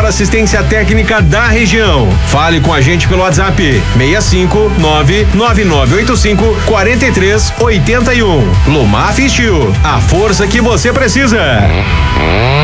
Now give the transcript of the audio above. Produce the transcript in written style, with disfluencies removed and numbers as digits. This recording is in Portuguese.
assistência técnica da região. Fale com a gente pelo WhatsApp 65999854381. Lomaf Steel, a força que você precisa.